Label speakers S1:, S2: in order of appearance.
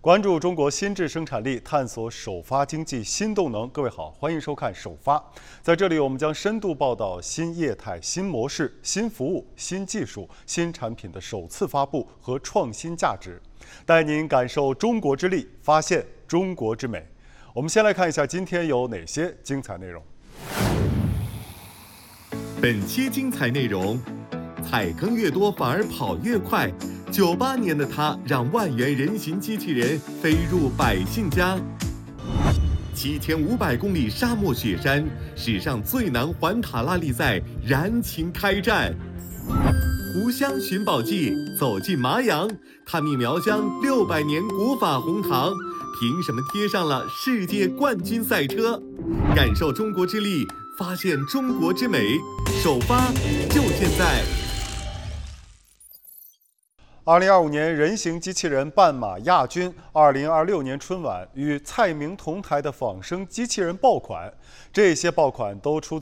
S1: 关注中国新质生产力，探索首发经济新动能。各位好，欢迎收看首发。在这里，我们将深度报道新业态、新模式、新服务、新技术、新产品的首次发布和创新价值，带您感受中国之力，发现中国之美。我们先来看一下今天有哪些精彩内容。
S2: 本期精彩内容：踩坑越多，反而跑越快。98年的他让万元人形机器人飞入百姓家。7500公里沙漠雪山，史上最难环塔拉力赛燃情开战。湖湘寻宝记走进麻阳，探秘苗乡600年古法红糖，凭什么贴上了世界冠军赛车？感受中国之力，发现中国之美，首发就现在。
S1: 2025年人形机器人半马亚军，2026年春晚与蔡明同台的仿生机器人爆款，这些爆款都出